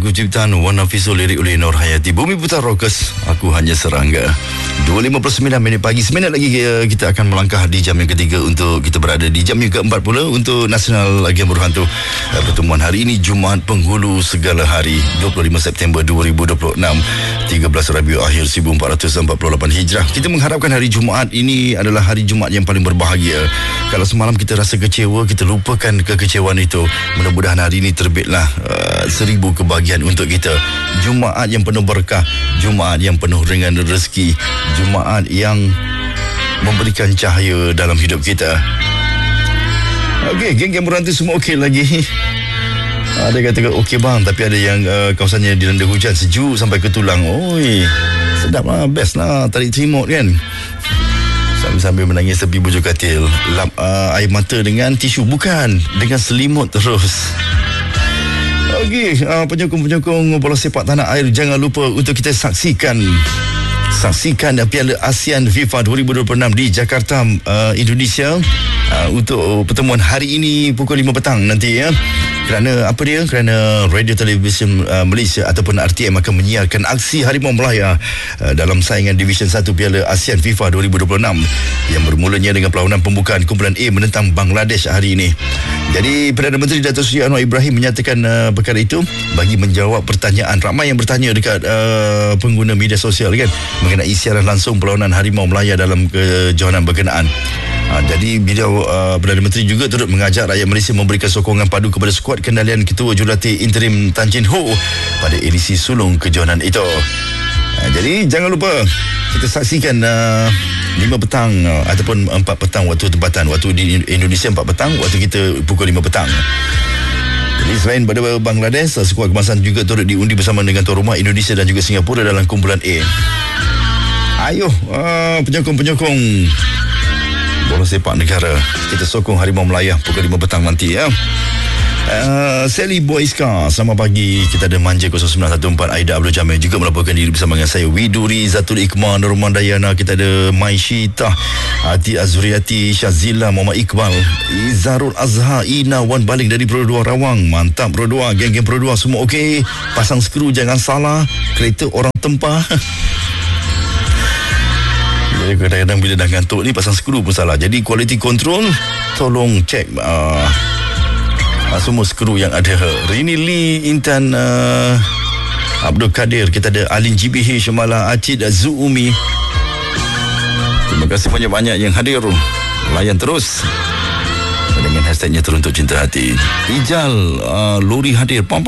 lagu ciptaan Wan Nafisul, lirik oleh Nur Hayati. Bumi Putar Rockers, Aku Hanya Serangga. 2.59 minit pagi. Seminit lagi kita akan melangkah di jam yang ketiga untuk kita berada di jam yang keempat pula untuk Nasional Game Berhantu. Pertemuan hari ini Jumaat Penghulu Segala Hari, 25 September 2026, 13 Rabiul Akhir 1448 Hijrah. Kita mengharapkan hari Jumaat ini adalah hari Jumaat yang paling berbahagia. Kalau semalam kita rasa kecewa, kita lupakan kekecewaan itu. Mudah-mudahan hari ini terbitlah 1000 kebahagiaan untuk kita. Jumaat yang penuh berkah, Jumaat yang penuh dengan rezeki, Jumaat yang memberikan cahaya dalam hidup kita. Okey, geng yang berhantu semua okey lagi? Ada kata okey bang, tapi ada yang kawasannya dilanda hujan sejuk sampai ke tulang. Oi, sedap lah, best lah, tarik remote kan. Sambil menangis tepi bujur katil, lap air mata dengan tisu, bukan, dengan selimut terus. Okey, penyokong-penyokong bola sepak tanah air, jangan lupa untuk kita saksikan Piala ASEAN FIFA 2026 di Jakarta, Indonesia, untuk pertemuan hari ini pukul 5 petang nanti ya. Kerana apa dia? Kerana Radio Television Malaysia ataupun RTM akan menyiarkan aksi Harimau Melaya dalam saingan Division 1 Piala ASEAN FIFA 2026 yang bermulanya dengan perlawanan pembukaan kumpulan A menentang Bangladesh hari ini. Jadi Perdana Menteri Datuk Seri Anwar Ibrahim menyatakan perkara itu bagi menjawab pertanyaan ramai yang bertanya dekat pengguna media sosial kan mengenai siaran langsung perlawanan Harimau Melaya dalam kejohanan berkenaan. Jadi beliau Perdana Menteri juga turut mengajak rakyat Malaysia memberikan sokongan padu kepada skuad kendalian Ketua Jurulatih Interim Tan Jin Ho pada edisi sulung kejohanan itu. Jadi jangan lupa kita saksikan 5 petang ataupun 4 petang waktu tempatan. Waktu di Indonesia 4 petang, waktu kita pukul 5 petang. Jadi selain pada Bangladesh, skuad kebangsaan juga turut diundi bersama dengan tuan rumah Indonesia dan juga Singapura dalam kumpulan A. Ayo penyokong-penyokong bola sepak negara, kita sokong Harimau Melaya pukul 5 petang nanti ya. Sally Boyska, selamat pagi. Kita ada Manja 0914 Aida Abdul Jamil juga melaporkan diri bersama dengan saya, Widuri Zatul Iqmal, Norman Dayana. Kita ada Maishita, Ati Azuriati, Syazila, Muhammad Iqbal, Izarul Azhar, Ina Wan Baling dari Pro 2 Rawang. Mantap Pro 2, geng-geng Pro 2 semua okey. Pasang skru jangan salah, kereta orang tempah. Jadi kadang-kadang bila dah ngantuk ni pasang skru pun salah. Jadi quality control tolong cek semua skru yang ada. Rini Lee, Intan Abdul Kadir. Kita ada Alin GBH, Syamala Acid, Zuumi. Terima kasih banyak-banyak yang hadir. Layan terus dengan hashtagnya Teruntuk Cinta Hati. Ijal Lori hadir. Pam.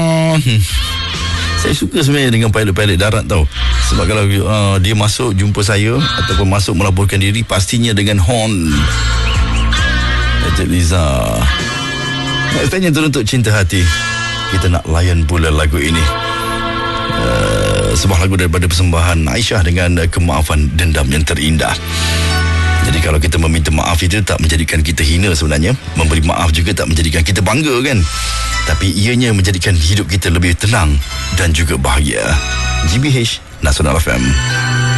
Saya suka sebenarnya dengan pilot-pilot darat tau. Sebab kalau dia masuk jumpa saya ataupun masuk melaporkan diri, pastinya dengan horn. Ejek Liza. Tanya Teruntuk Cinta Hati. Kita nak layan pula lagu ini. Sebuah lagu daripada persembahan Aisyah dengan Kemaafan Dendam yang Terindah. Jadi kalau kita meminta maaf itu tak menjadikan kita hina sebenarnya. Memberi maaf juga tak menjadikan kita bangga kan. Tapi ianya menjadikan hidup kita lebih tenang dan juga bahagia. GBH Nasional FM.